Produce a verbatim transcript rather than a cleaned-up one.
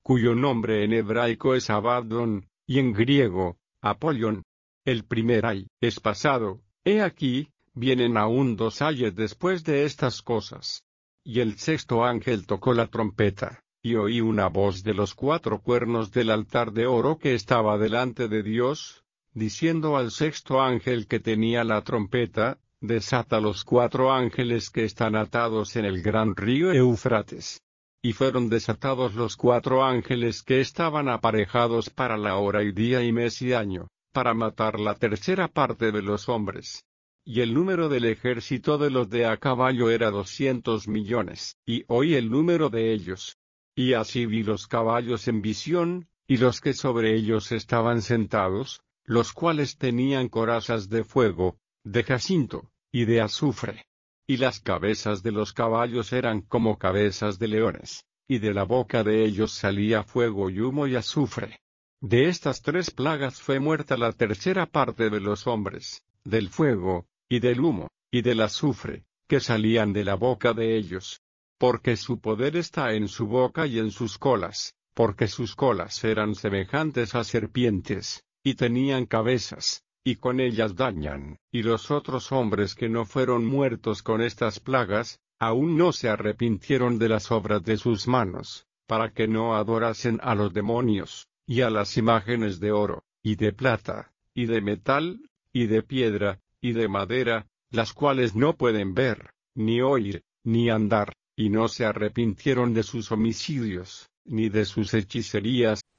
cuyo nombre en hebraico es Abaddon, y en griego, Apollyon. El primer ay es pasado, he aquí, vienen aún dos ayes después de estas cosas. Y el sexto ángel tocó la trompeta, y oí una voz de los cuatro cuernos del altar de oro que estaba delante de Dios, diciendo al sexto ángel que tenía la trompeta, desata los cuatro ángeles que están atados en el gran río Éufrates. Y fueron desatados los cuatro ángeles que estaban aparejados para la hora y día y mes y año, para matar la tercera parte de los hombres. Y el número del ejército de los de a caballo era doscientos millones, y oí el número de ellos. Y así vi los caballos en visión, y los que sobre ellos estaban sentados, los cuales tenían corazas de fuego, de jacinto, y de azufre. Y las cabezas de los caballos eran como cabezas de leones, y de la boca de ellos salía fuego y humo y azufre. De estas tres plagas fue muerta la tercera parte de los hombres, del fuego, y del humo, y del azufre, que salían de la boca de ellos. Porque su poder está en su boca y en sus colas, porque sus colas eran semejantes a serpientes, y tenían cabezas, y con ellas dañan. Y los otros hombres que no fueron muertos con estas plagas, aún no se arrepintieron de las obras de sus manos, para que no adorasen a los demonios, y a las imágenes de oro, y de plata, y de metal, y de piedra, y de madera, las cuales no pueden ver, ni oír, ni andar, y no se arrepintieron de sus homicidios, ni de sus hechicerías,